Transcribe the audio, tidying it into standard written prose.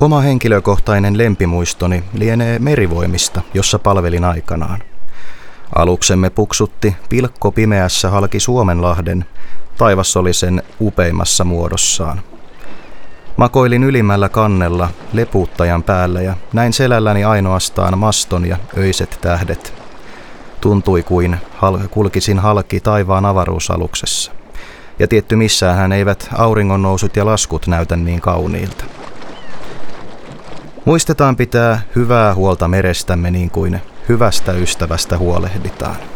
Oma henkilökohtainen lempimuistoni lienee merivoimista, jossa palvelin aikanaan. Aluksemme puksutti pilkko pimeässä halki Suomenlahden, taivas oli sen upeimmassa muodossaan. Makoilin ylimmällä kannella lepuuttajan päällä ja näin selälläni ainoastaan maston ja öiset tähdet. Tuntui kuin kulkisin halki taivaan avaruusaluksessa. Ja tietty missäänhän eivät auringonnousut ja laskut näytä niin kauniilta. Muistetaan pitää hyvää huolta merestämme niin kuin hyvästä ystävästä huolehditaan.